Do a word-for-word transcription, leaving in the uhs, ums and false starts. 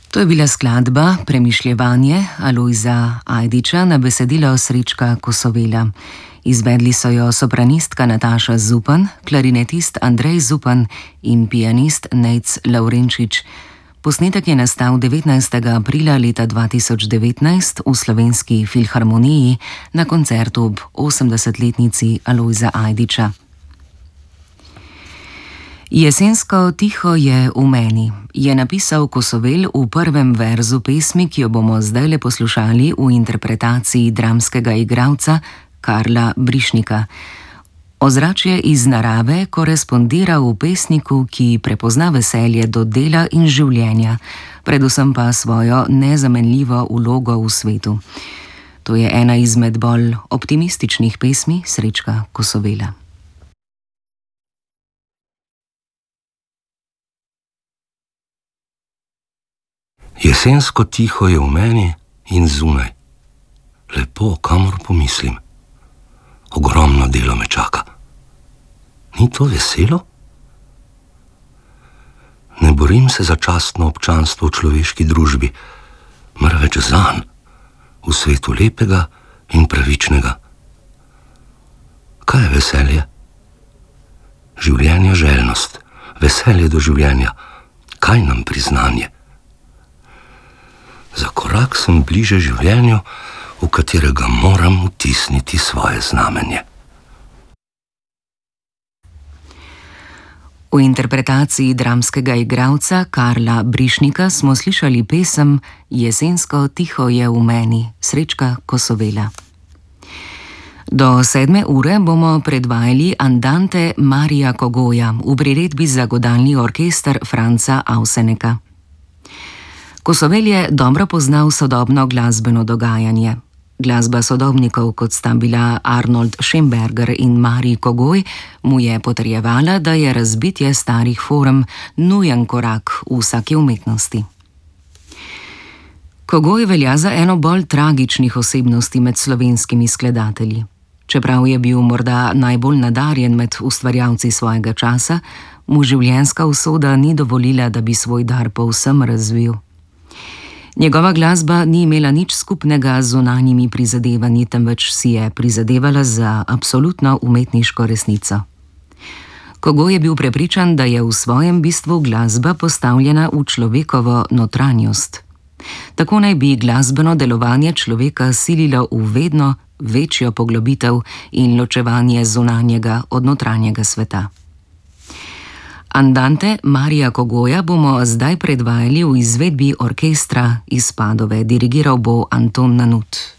To je bila skladba Premišljevanje Alojza Ajdiča na besedilo Srečka Kosovela. Izvedli so jo sopranistka Nataša Zupan, klarinetist Andrej Zupan in pianist Nejc Lavrenčič. Posnetek je nastal devetnajstega aprila leta dva tisoč devetnajst v Slovenski filharmoniji na koncertu ob osemdesetletnici Alojza Ajdiča. Jesensko tiho je v meni, je napisal Kosovel v prvem verzu pesmi, ki jo bomo zdajle poslušali v interpretaciji dramskega igralca Karla Brišnika. Ozračje iz narave korespondira v pesniku, ki prepozna veselje do dela in življenja, predvsem pa svojo nezamenljivo vlogo v svetu. To je ena izmed bolj optimističnih pesmi Srečka Kosovela. Jesensko tiho je v meni in zunaj. Lepo, kamor pomislim. Ogromno delo me čaka. Ni to veselo? Ne borim se za častno občanstvo v človeški družbi, marveč zanj, v svetu lepega in pravičnega. Kaj je veselje? Življenja željnost, veselje do življenja. Kaj nam priznanje? Za korak sem bliže življenju, v katerega moram vtisniti svoje znamenje. V interpretaciji dramskega igralca Karla Brišnika smo slišali pesem Jesensko tiho je v meni Srečka Kosovela. Do sedme ure bomo predvajali Andante Marija Kogoja v priredbi za godalni orkester Franca Avseneka. Kosovel je dobro poznal sodobno glasbeno dogajanje. Glasba sodobnikov, kot sta bila Arnold Schönberger in Marij Kogoj, mu je potrjevala, da je razbitje starih form nujen korak v vsaki umetnosti. Kogoj velja za eno bolj tragičnih osebnosti med slovenskimi skladatelji. Čeprav je bil morda najbolj nadarjen med ustvarjalci svojega časa, mu življenjska usoda ni dovolila, da bi svoj dar povsem razvil. Njegova glasba ni imela nič skupnega z zunanjimi prizadevanji, temveč si je prizadevala za absolutno umetniško resnico. Kogoj je bil prepričan, da je v svojem bistvu glasba postavljena v človekovo notranjost. Tako naj bi glasbeno delovanje človeka sililo v vedno večjo poglobitev in ločevanje zunanjega od notranjega sveta. Andante Marija Kogoja bomo zdaj predvajali v izvedbi orkestra iz Padove, dirigiral bo Anton Nanut.